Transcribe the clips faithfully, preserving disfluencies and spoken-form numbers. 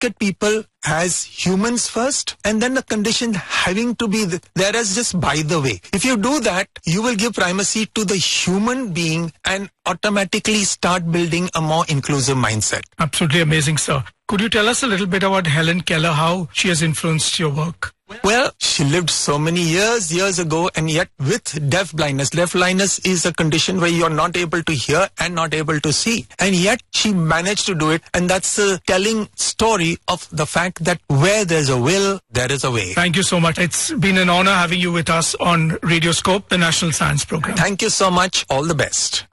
at people as humans first, and then the condition having to be th- there as just by the way. If you do that, you will give primacy to the human being and automatically start building a more inclusive mindset. Absolutely amazing, sir. Could you tell us a little bit about Helen Keller, how she has influenced your work? Well, she lived so many years, years ago, and yet with deaf blindness. Deaf blindness is a condition where you're not able to hear and not able to see. And yet she managed to do it. And that's a telling story of the fact that where there's a will, there is a way. Thank you so much. It's been an honor having you with us on Radioscope, the National Science Program. Thank you so much. All the best.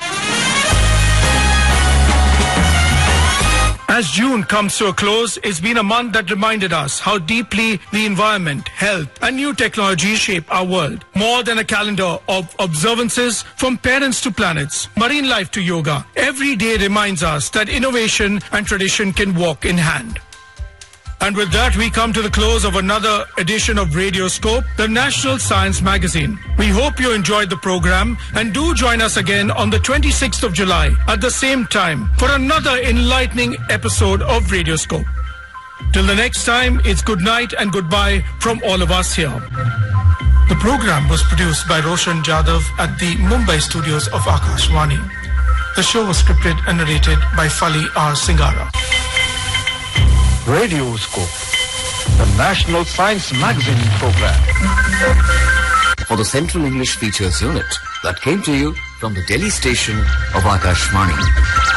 As June comes to a close, it's been a month that reminded us how deeply the environment, health, and new technologies shape our world. More than a calendar of observances, from parents to planets, marine life to yoga, every day reminds us that innovation and tradition can walk in hand. And with that, we come to the close of another edition of Radioscope, the National Science Magazine. We hope you enjoyed the program, and do join us again on the twenty-sixth of July at the same time for another enlightening episode of Radioscope. Till the next time, it's good night and goodbye from all of us here. The program was produced by Roshan Jadhav at the Mumbai studios of Akashvani. The show was scripted and narrated by Fali R. Singara. Radioscope, the National Science Magazine program. For the Central English Features Unit that came to you from the Delhi station of Akashvani.